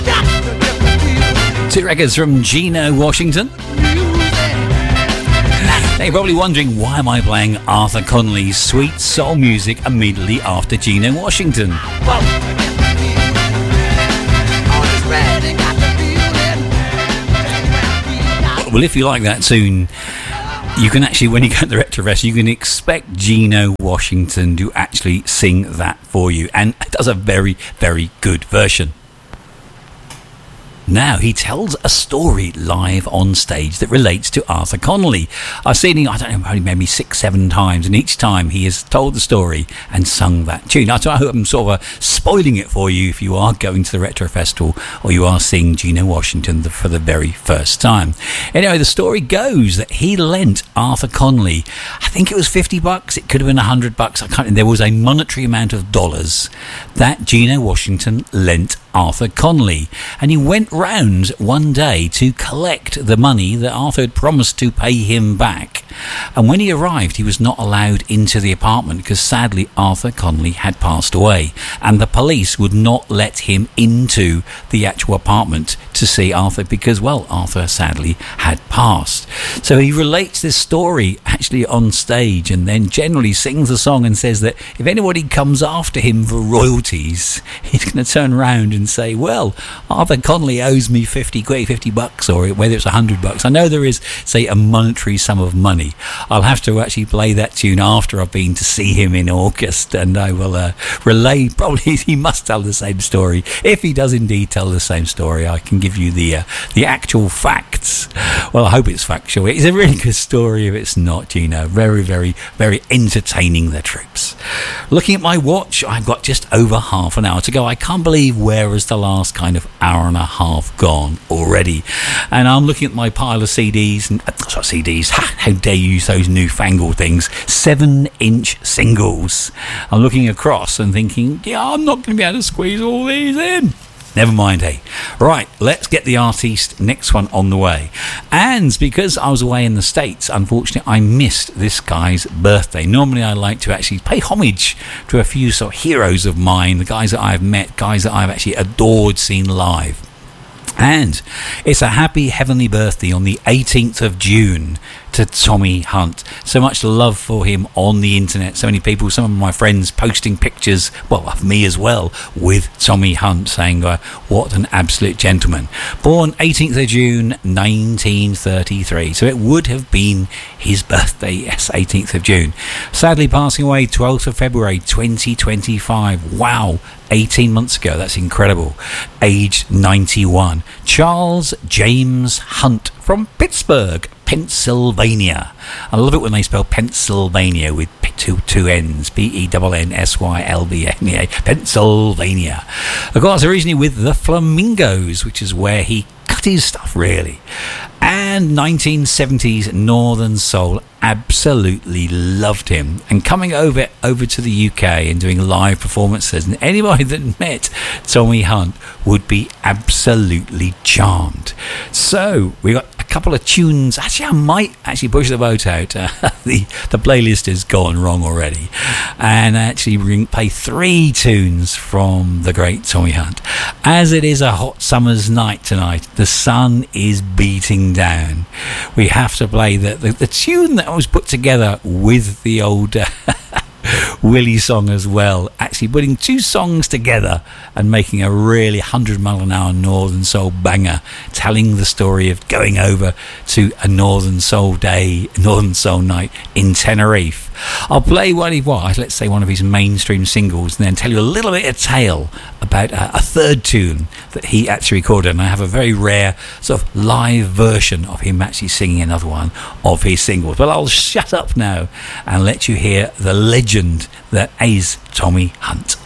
Two records from Geno Washington. Now you're probably wondering, why am I playing Arthur Conley's sweet soul music immediately after Geno Washington? Well, if you like that tune, you can actually, when you go to the Rector Fest, you can expect Geno Washington to actually sing that for you, and it does a very, very good version. Now, he tells a story live on stage that relates to Arthur Conley. I've seen him, I don't know, probably maybe 6-7 times, and each time he has told the story and sung that tune. I hope I'm sort of spoiling it for you if you are going to the Retro Festival or you are seeing Geno Washington for the very first time. Anyway, the story goes that he lent Arthur Conley, I think it was $50, it could have been $100, I can't remember. There was a monetary amount of dollars that Geno Washington lent Arthur Conley, and he went round one day to collect the money that Arthur had promised to pay him back. And when he arrived, he was not allowed into the apartment because sadly Arthur Conley had passed away, and the police would not let him into the actual apartment to see Arthur because, well, Arthur sadly had passed. So he relates this story actually on stage, and then generally sings the song and says that if anybody comes after him for royalties, he's going to turn around and say, well, Arthur Conley owes me $50, or whether it's $100. I know there is, say, a monetary sum of money. I'll have to actually play that tune after I've been to see him in August, and I will relay, probably he must tell the same story. If he does indeed tell the same story, I can give you the actual facts. Well, I hope it's factual. It's a really good story if it's not, Geno. Very, very, very entertaining, the troops. Looking at my watch, I've got just over half an hour to go. I can't believe where has the last kind of hour and a half gone already. And I'm looking at my pile of CDs, and how dare you use those newfangled things, 7-inch singles. I'm looking across and thinking, yeah, I'm not going to be able to squeeze all these in. Never mind, hey. Right, let's get the artiste next one on the way. And because I was away in the States, unfortunately, I missed this guy's birthday. Normally, I like to actually pay homage to a few sort of heroes of mine, the guys that I've met, guys that I've actually adored, seen live. And it's a happy heavenly birthday on the 18th of June to Tommy Hunt. So much love for him on the internet. So many people, some of my friends posting pictures, well, of me as well, with Tommy Hunt, saying what an absolute gentleman. Born 18th of June 1933. So it would have been his birthday, yes, 18th of June. Sadly passing away 12th of February 2025. Wow, 18 months ago. That's incredible. Age 91. Charles James Hunt from Pittsburgh, Pennsylvania. I love it when they spell Pennsylvania with two N's, Pennsylvania, Pennsylvania. Of course, originally with the Flamingos, which is where he cut his stuff, really. And 1970s Northern Soul, absolutely loved him. And coming over to the UK and doing live performances, and anybody that met Tommy Hunt would be absolutely charmed. So we got a couple of tunes. Actually, I might actually push the vote out. The playlist has gone wrong already, and actually play 3 tunes from the great Tommy Hunt. As it is a hot summer's night tonight, the sun is beating down. We have to play the tune that was put together with the old Willie song as well, actually putting 2 songs together and making a really 100-mile-an-hour Northern Soul banger, telling the story of going over to a Northern Soul day, Northern Soul night in Tenerife. I'll play one of his mainstream singles, and then tell you a little bit of tale about a third tune that he actually recorded. And I have a very rare sort of live version of him actually singing another one of his singles. But I'll shut up now and let you hear the legend that is Tommy Hunt.